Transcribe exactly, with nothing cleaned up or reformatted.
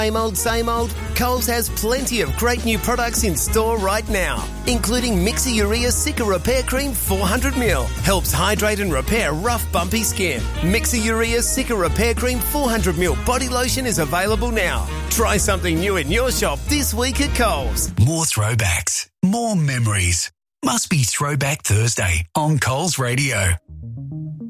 Same old, same old? Coles has plenty of great new products in store right now, including Mixer Urea Cica Repair Cream four hundred milliliters. Helps hydrate and repair rough, bumpy skin. Mixer Urea Cica Repair Cream four hundred milliliters body lotion is available now. Try something new in your shop this week at Coles. More throwbacks, more memories. Must be Throwback Thursday on Coles Radio.